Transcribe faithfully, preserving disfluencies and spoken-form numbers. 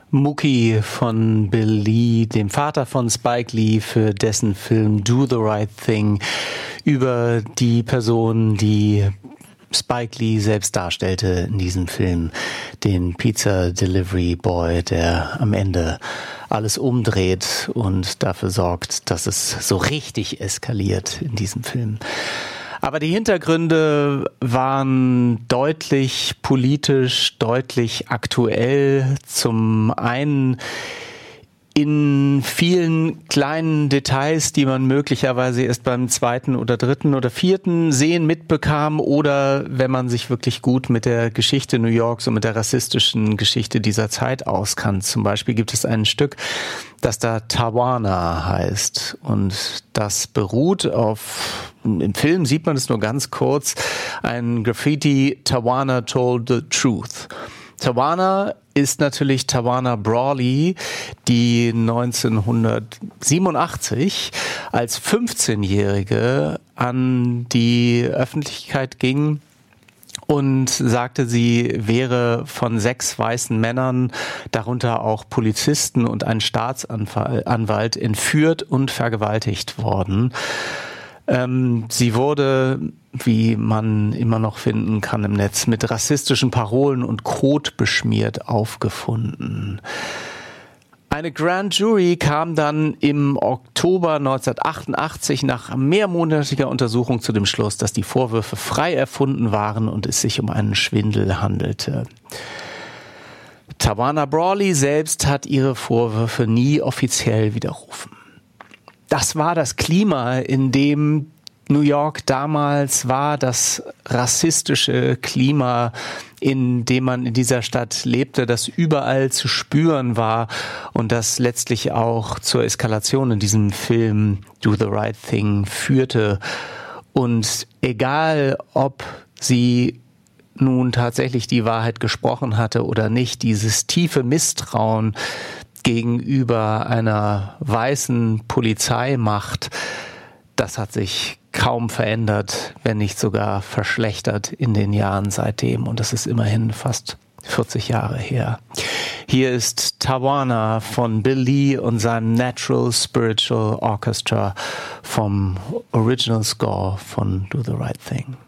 Mookie von Bill Lee, dem Vater von Spike Lee, für dessen Film Do the Right Thing, über die Person, die Spike Lee selbst darstellte in diesem Film, den Pizza Delivery Boy, der am Ende alles umdreht und dafür sorgt, dass es so richtig eskaliert in diesem Film. Aber die Hintergründe waren deutlich politisch, deutlich aktuell. Zum einen in vielen kleinen Details, die man möglicherweise erst beim zweiten oder dritten oder vierten Sehen mitbekam, oder wenn man sich wirklich gut mit der Geschichte New Yorks und mit der rassistischen Geschichte dieser Zeit auskannt. Zum Beispiel gibt es ein Stück, das da Tawana heißt, und das beruht auf, im Film sieht man es nur ganz kurz, ein Graffiti: Tawana told the truth. Tawana ist natürlich Tawana Brawley, die neunzehnhundertsiebenundachtzig als fünfzehnjährige an die Öffentlichkeit ging und sagte, sie wäre von sechs weißen Männern, darunter auch Polizisten und ein Staatsanwalt, entführt und vergewaltigt worden. Ähm, sie wurde, wie man immer noch finden kann im Netz, mit rassistischen Parolen und Kot beschmiert aufgefunden. Eine Grand Jury kam dann im Oktober neunzehnhundertachtundachtzig nach mehrmonatiger Untersuchung zu dem Schluss, dass die Vorwürfe frei erfunden waren und es sich um einen Schwindel handelte. Tawana Brawley selbst hat ihre Vorwürfe nie offiziell widerrufen. Das war das Klima, in dem New York damals war, das rassistische Klima, in dem man in dieser Stadt lebte, das überall zu spüren war und das letztlich auch zur Eskalation in diesem Film Do the Right Thing führte. Und egal, ob sie nun tatsächlich die Wahrheit gesprochen hatte oder nicht, dieses tiefe Misstrauen gegenüber einer weißen Polizeimacht, das hat sich kaum verändert, wenn nicht sogar verschlechtert in den Jahren seitdem. Und das ist immerhin fast vierzig Jahre her. Hier ist Tawana von Bill Lee und seinem Natural Spiritual Orchestra vom Original Score von Do the Right Thing.